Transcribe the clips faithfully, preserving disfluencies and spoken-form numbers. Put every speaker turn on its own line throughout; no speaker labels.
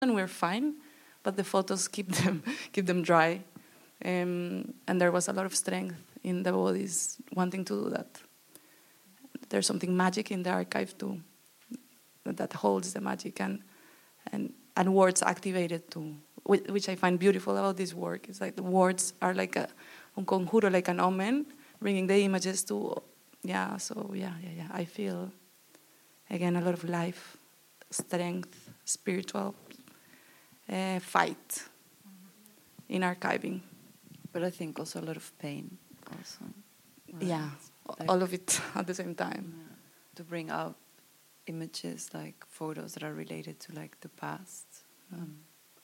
and we're fine, but the photos keep them keep them dry. Um, and there was a lot of strength in the bodies wanting to do that. There's something magic in the archive too, that holds the magic, and and and words activated too, which I find beautiful about this work. It's like the words are like a un conjuro, like an omen, bringing the images to, yeah. So yeah, yeah, yeah. I feel again a lot of life, strength, spiritual uh, fight in archiving.
But I think also a lot of pain, also. Right?
Yeah,
like,
all of it at the same time.
Yeah, to bring out images, like photos that are related to like the past. Um,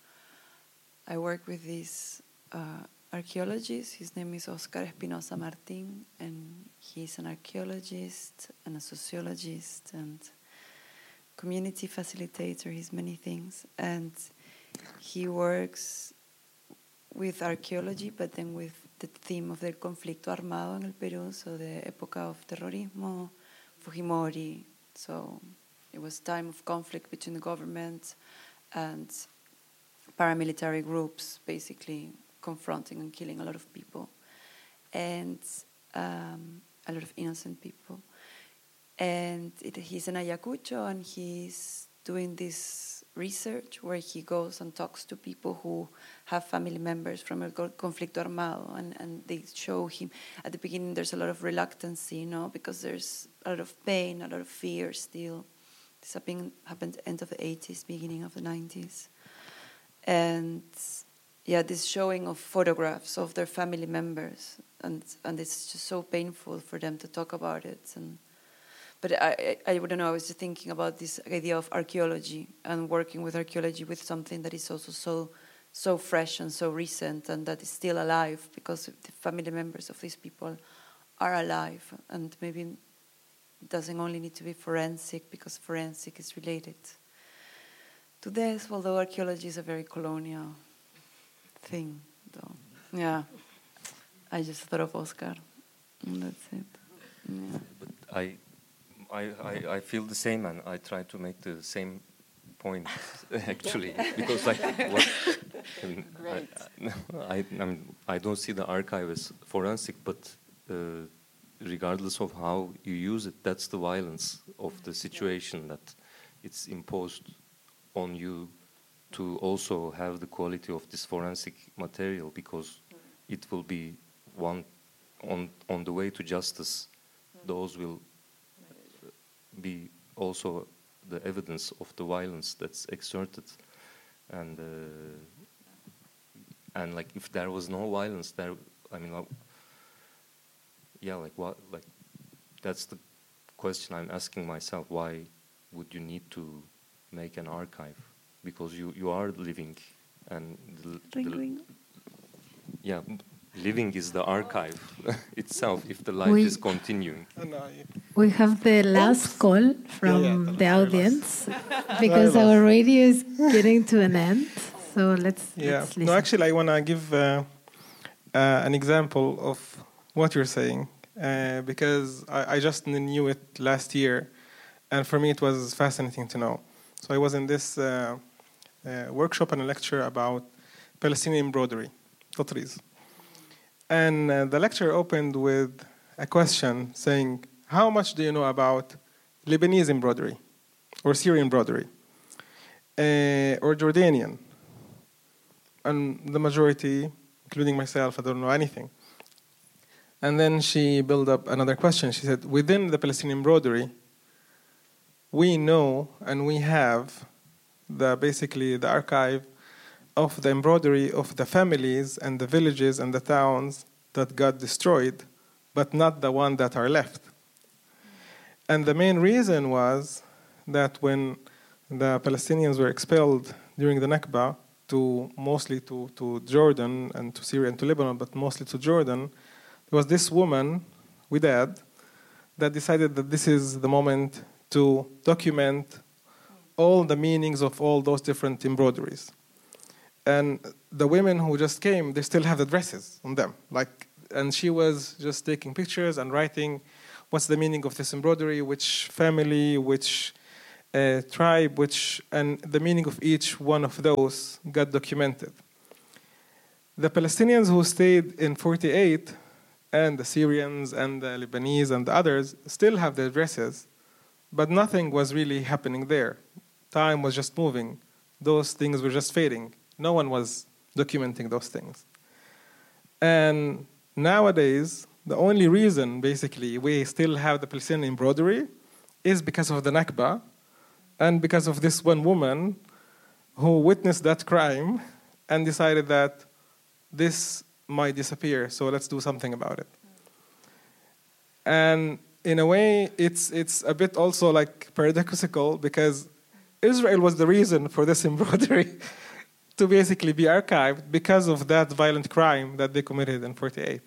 I work with this uh, archaeologist. His name is Oscar Espinosa Martin, and he's an archaeologist and a sociologist and community facilitator. He's many things, and he works with archaeology, but then with the theme of the conflicto armado en el Perú, so the época of terrorismo, Fujimori. So it was time of conflict between the government and paramilitary groups, basically confronting and killing a lot of people, and um, a lot of innocent people. And it, he's in Ayacucho, and he's doing this research where he goes and talks to people who have family members from el conflicto armado, and, and they show him, at the beginning there's a lot of reluctance, you know, because there's a lot of pain, a lot of fear still. This happened, happened end of the eighties, beginning of the nineties. And yeah, this showing of photographs of their family members, and, and it's just so painful for them to talk about it. And But I, I, I don't know, I was just thinking about this idea of archaeology and working with archaeology with something that is also so so fresh and so recent and that is still alive, because the family members of these people are alive, and maybe it doesn't only need to be forensic, because forensic is related to this, although archaeology is a very colonial thing, though. Yeah, I just thought of Oscar, and that's it. Yeah.
But I... I, I, I feel the same, and I try to make the same point actually, because like what,
Great.
I, I, I'm, I don't see the archive as forensic, but uh, regardless of how you use it, that's the violence of the situation, that it's imposed on you to also have the quality of this forensic material, because it will be one on on the way to justice. Those will be also the evidence of the violence that's exerted, and uh, and like if there was no violence there, I mean, uh, yeah, like what, like that's the question I'm asking myself. Why would you need to make an archive? Because you you are living, and the, the, yeah. Living is the archive itself, if the life we, is continuing.
We have the last call from yeah, yeah, the audience, because our radio is getting to an end. So let's,
yeah.
let's listen.
No, actually, I want to give uh, uh, an example of what you're saying, uh, because I, I just knew it last year, and for me it was fascinating to know. So I was in this uh, uh, workshop and a lecture about Palestinian embroidery, Tatriz. And uh, the lecture opened with a question saying, how much do you know about Lebanese embroidery, or Syrian embroidery, uh, or Jordanian? And the majority, including myself, I don't know anything. And then she built up another question. She said, within the Palestinian embroidery, we know and we have the basically the archive of the embroidery of the families and the villages and the towns that got destroyed, but not the one that are left. And the main reason was that when the Palestinians were expelled during the Nakba, to mostly to, to Jordan and to Syria and to Lebanon, but mostly to Jordan, there was this woman, Widad, that decided that this is the moment to document all the meanings of all those different embroideries. And the women who just came, they still have the dresses on them. Like, and she was just taking pictures and writing what's the meaning of this embroidery, which family, which uh, tribe, which and the meaning of each one of those got documented. The Palestinians who stayed in forty-eight, and the Syrians and the Lebanese and the others, still have their dresses, but nothing was really happening there. Time was just moving. Those things were just fading. No one was documenting those things. And nowadays, the only reason, basically, we still have the Palestinian embroidery is because of the Nakba and because of this one woman who witnessed that crime and decided that this might disappear, so let's do something about it. And in a way, it's it's a bit also like paradoxical, because Israel was the reason for this embroidery to basically be archived because of that violent crime that they committed in forty-eight.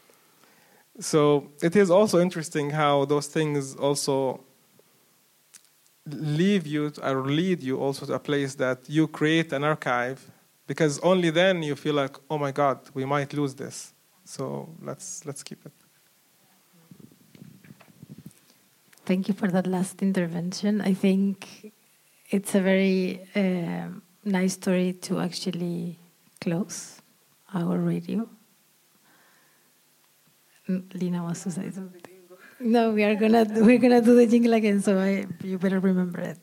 So it is also interesting how those things also leave you to, or lead you also to a place that you create an archive, because only then you feel like, oh my God, we might lose this. So let's let's keep it.
Thank you for that last intervention. I think it's a very uh, nice story to actually close our radio. Mm, Lina wants to say something. No, we are gonna we're gonna do the jingle again, so I, you better remember it.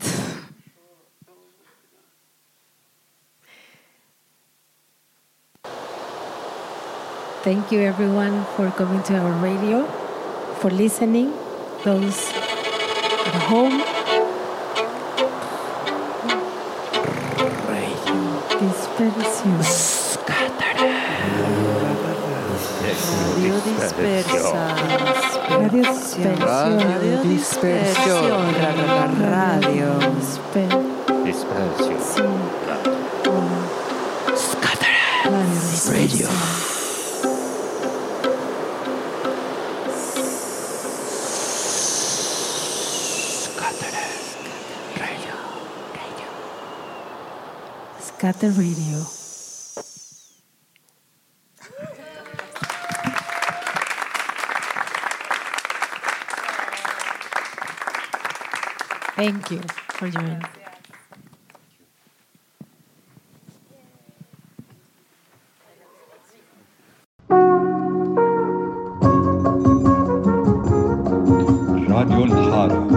Thank you, everyone, for coming to our radio, for listening. Those at home. Radio Dispersión.
Radio dispersa.
Radio Dispersión.
Radio dispersión. Radio
Dispersión.
Radio. Scatter Radio. Thank you for joining.
راديو الحارة.